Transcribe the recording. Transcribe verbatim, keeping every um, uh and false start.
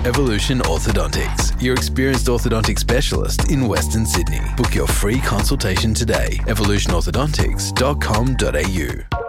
Evolution Orthodontics, your experienced orthodontic specialist in Western Sydney. Book your free consultation today. evolution orthodontics dot com dot a u.